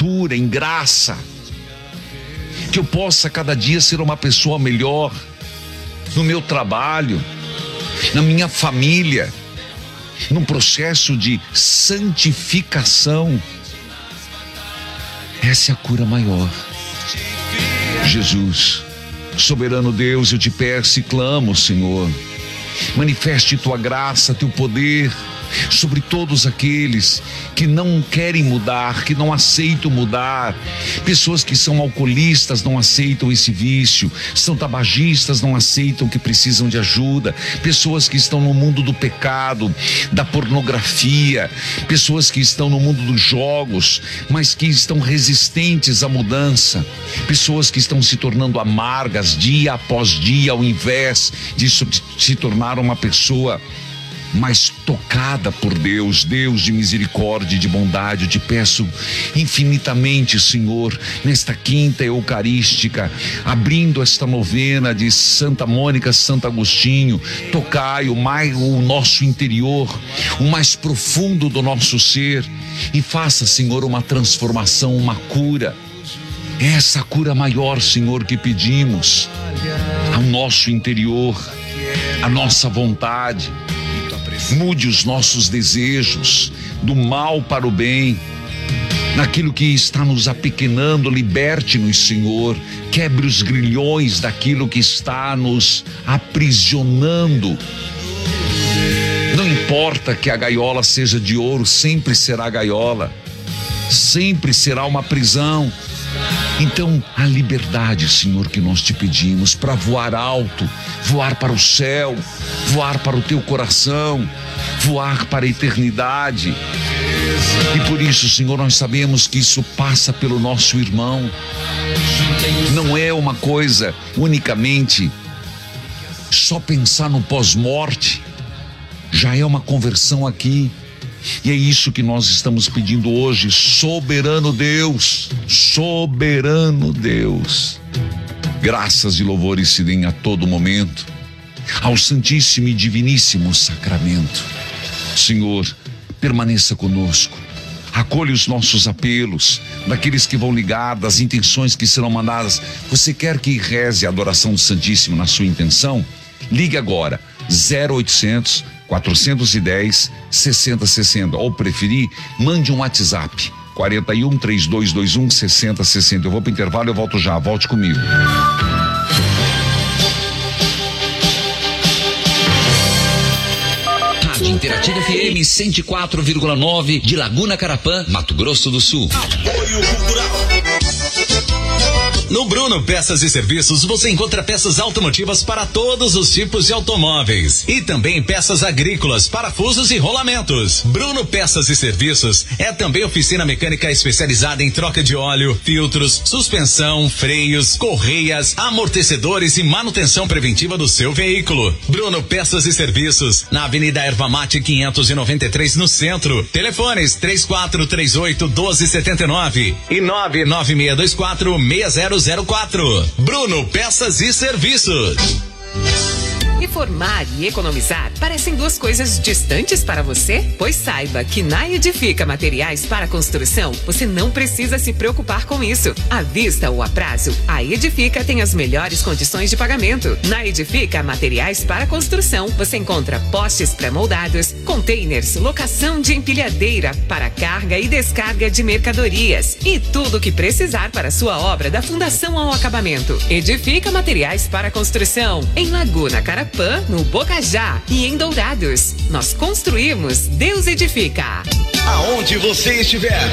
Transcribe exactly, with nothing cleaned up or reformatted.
estatura, em graça. Que eu possa cada dia ser uma pessoa melhor no meu trabalho, na minha família, num processo de santificação. Essa é a cura maior. Jesus, soberano Deus, eu te peço e clamo, Senhor, manifeste tua graça, teu poder sobre todos aqueles que não querem mudar, que não aceitam mudar. Pessoas que são alcoolistas não aceitam esse vício, são tabagistas, não aceitam que precisam de ajuda. Pessoas que estão no mundo do pecado, da pornografia, pessoas que estão no mundo dos jogos, mas que estão resistentes à mudança. Pessoas que estão se tornando amargas dia após dia, ao invés de se tornar uma pessoa mas tocada por Deus, Deus de misericórdia e de bondade. Eu te peço infinitamente, Senhor, nesta quinta eucarística, abrindo esta novena de Santa Mônica, Santo Agostinho, tocai o, mais, o nosso interior, o mais profundo do nosso ser, e faça, Senhor, uma transformação, uma cura. Essa cura maior, Senhor, que pedimos ao nosso interior, a nossa vontade. Mude os nossos desejos do mal para o bem. Naquilo que está nos apequenando, liberte-nos, Senhor. Quebre os grilhões daquilo que está nos aprisionando. Não importa que a gaiola seja de ouro, sempre será gaiola, sempre será uma prisão. Então, a liberdade, Senhor, que nós te pedimos para voar alto, voar para o céu, voar para o teu coração, voar para a eternidade. E por isso, Senhor, nós sabemos que isso passa pelo nosso irmão. Não é uma coisa unicamente só pensar no pós-morte, já é uma conversão aqui. E é isso que nós estamos pedindo hoje. Soberano Deus, soberano Deus, graças e louvores se deem a todo momento ao Santíssimo e Diviníssimo Sacramento. Senhor, permaneça conosco, acolha os nossos apelos, daqueles que vão ligar, das intenções que serão mandadas. Você quer que reze a adoração do Santíssimo na sua intenção? Ligue agora, zero oitocentos, quatrocentos e dez, sessenta sessenta, ou preferir, mande um WhatsApp, quarenta e um, trinta e dois vinte e um, sessenta sessenta. Eu vou para o intervalo, eu volto já, volte comigo. Rádio Interativa F M cento e quatro vírgula nove de Laguna Carapã, Mato Grosso do Sul. Apoio Cultural. No Bruno Peças e Serviços você encontra peças automotivas para todos os tipos de automóveis e também peças agrícolas, parafusos e rolamentos. Bruno Peças e Serviços é também oficina mecânica especializada em troca de óleo, filtros, suspensão, freios, correias, amortecedores e manutenção preventiva do seu veículo. Bruno Peças e Serviços, na Avenida Erva Mate quinhentos e noventa e três, no centro. Telefones três quatro três oito, um dois sete nove e nove nove seis dois quatro, seis zero zero quatro. Bruno Peças e Serviços. Reformar e economizar parecem duas coisas distantes para você? Pois saiba que na Edifica Materiais para Construção você não precisa se preocupar com isso. À vista ou a prazo, a Edifica tem as melhores condições de pagamento. Na Edifica Materiais para Construção você encontra postes pré-moldados, containers, locação de empilhadeira para carga e descarga de mercadorias e tudo o que precisar para sua obra da fundação ao acabamento. Edifica Materiais para Construção, em Laguna Carapã, no Bocajá e em Dourados. Nós construímos, Deus edifica. Aonde você estiver,